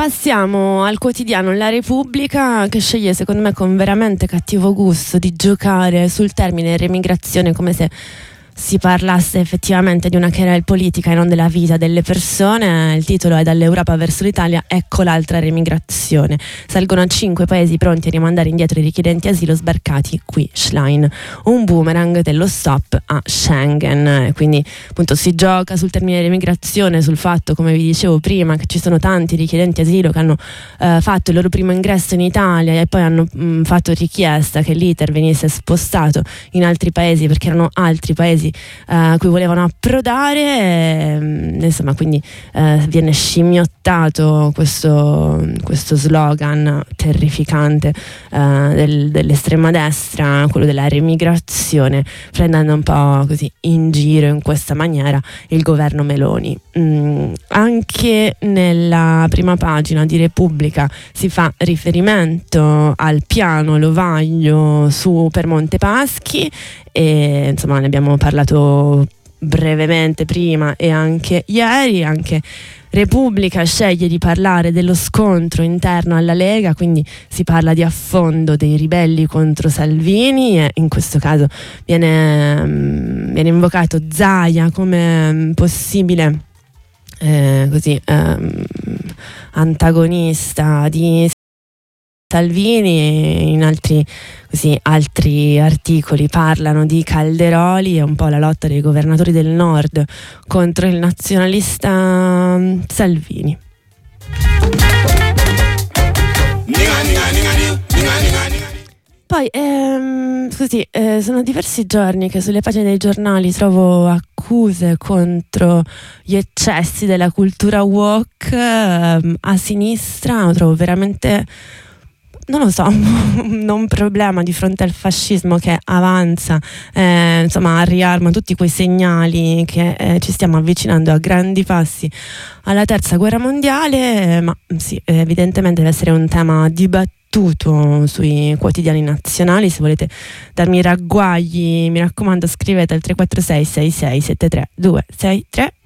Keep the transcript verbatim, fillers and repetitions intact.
Passiamo al quotidiano La Repubblica, che sceglie secondo me con veramente cattivo gusto di giocare sul termine remigrazione come se si parlasse effettivamente di una querel politica e non della vita delle persone. Il titolo è "Dall'Europa verso l'Italia, ecco l'altra remigrazione. Salgono a cinque paesi pronti a rimandare indietro i richiedenti asilo sbarcati qui Schlein. Un boomerang dello stop a Schengen". Quindi appunto si gioca sul termine remigrazione, sul fatto, come vi dicevo prima, che ci sono tanti richiedenti asilo che hanno eh, fatto il loro primo ingresso in Italia e poi hanno mh, fatto richiesta che l'iter venisse spostato in altri paesi perché erano altri paesi a uh, cui volevano approdare, e, insomma, quindi uh, viene scimmiottato questo, questo slogan terrificante uh, del, dell'estrema destra, quello della remigrazione, prendendo un po' così in giro in questa maniera il governo Meloni. Mm, anche nella prima pagina di Repubblica si fa riferimento al piano Lovaglio su per Montepaschi, e insomma ne abbiamo parlato brevemente prima e anche ieri. Anche Repubblica sceglie di parlare dello scontro interno alla Lega, quindi si parla di affondo dei ribelli contro Salvini e in questo caso viene, viene invocato Zaia come possibile eh, così ehm, antagonista di Salvini. In altri, così, altri articoli parlano di Calderoli e un po' la lotta dei governatori del nord contro il nazionalista Salvini. Poi ehm, così, eh, sono diversi giorni che sulle pagine dei giornali trovo accuse contro gli eccessi della cultura woke ehm, a sinistra. Lo trovo veramente, non lo so, un problema di fronte al fascismo che avanza, eh, insomma riarma tutti quei segnali che eh, ci stiamo avvicinando a grandi passi alla terza guerra mondiale, ma sì, evidentemente deve essere un tema dibattuto sui quotidiani nazionali. Se volete darmi ragguagli, mi raccomando, scrivete al tre quattro sei sei sei sette tre due sei tre.